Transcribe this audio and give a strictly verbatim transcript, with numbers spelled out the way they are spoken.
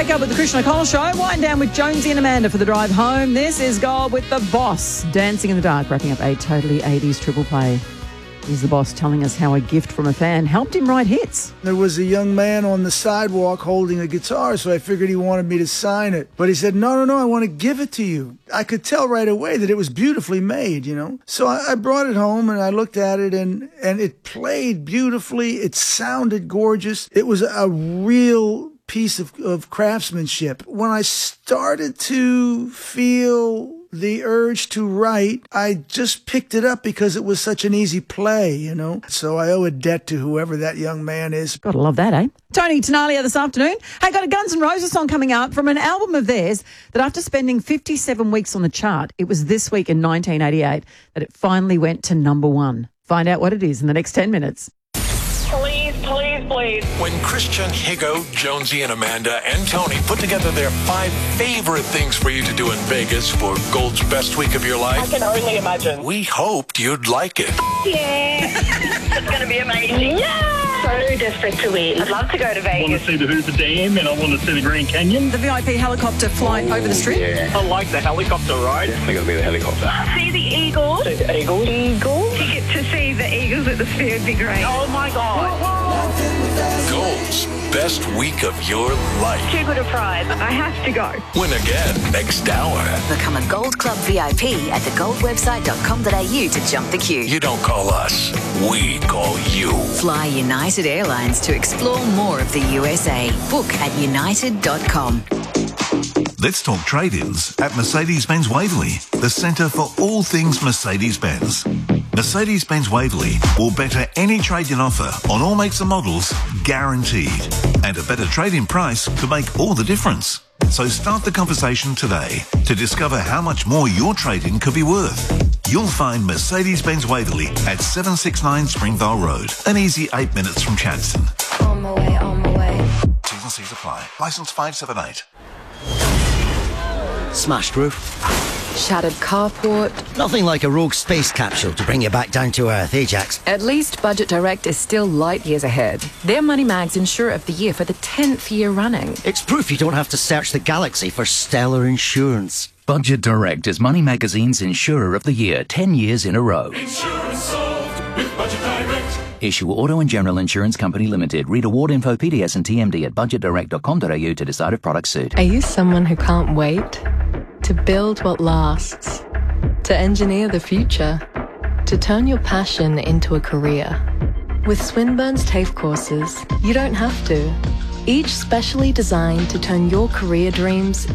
Wake up with the Christian O'Connell Show. Wind down with Jonesy and Amanda for the drive home. This is Gold with the Boss. Dancing in the Dark, wrapping up a totally eighties triple play. Here's the Boss telling us how a gift from a fan helped him write hits. There was a young man on the sidewalk holding a guitar, so I figured he wanted me to sign it. But he said, no, no, no, I want to give it to you. I could tell right away that it was beautifully made, you know. So I, I brought it home and I looked at it and, and it played beautifully. It sounded gorgeous. It was a real piece of, of craftsmanship. When I started to feel the urge to write, I just picked it up because it was such an easy play, you know. So I owe a debt to whoever that young man is. Gotta love that, eh? Tony Tenalia this afternoon. Hey, got a Guns N' Roses song coming up from an album of theirs that after spending fifty-seven weeks on the chart, it was this week in nineteen eighty-eight that it finally went to number one. Find out what it is in the next ten minutes. Please, please, please. When Christian, Higo, Jonesy, and Amanda and Tony put together their five favorite things for you to do in Vegas for Gold's best week of your I life, can only imagine. we hoped you'd like it. Yeah. It's going to be amazing. Yeah. So desperate to win. I'd love to go to I want Vegas. to see the Hoover Dam and I want to see the Grand Canyon. The V I P helicopter flying over the strip. I like the helicopter ride. Definitely going to be the helicopter. See the Eagles. See the Eagles. Eagles. To get to see the Eagles at the Sphere would be great. Oh my God. Gold's best week of your life. Too good a prize. I have to go. Win again next hour. Become a Gold Club V I P at the gold website dot com dot a u to jump the queue. You don't call us, we call you. Fly United Airlines to explore more of the U S A. Book at united dot com. Let's talk trade-ins at Mercedes-Benz Waverley, the centre for all things Mercedes-Benz. Mercedes-Benz Waverley will better any trade-in offer on all makes and models, guaranteed. And a better trade-in price could make all the difference. So start the conversation today to discover how much more your trade-in could be worth. You'll find Mercedes-Benz Waverley at seven sixty-nine Springvale Road, an easy eight minutes from Chadstone. On my way, on my way. T's and C's apply. Licence five seven eight. Smashed roof. Shattered carport. Nothing like a rogue space capsule to bring you back down to earth, eh, Jax? At least Budget Direct is still light years ahead. They're Money Mag's Insurer of the Year for the tenth year running. It's proof you don't have to search the galaxy for stellar insurance. Budget Direct is Money Magazine's Insurer of the Year, ten years in a row. Insurance solved with Budget Direct. Issue Auto and General Insurance Company Limited. Read award info, P D S and T M D at budget direct dot com dot a u to decide if products suit. Are you someone who can't wait? To build what lasts? To engineer the future? To turn your passion into a career? With Swinburne's TAFE courses, you don't have to. Each specially designed to turn your career dreams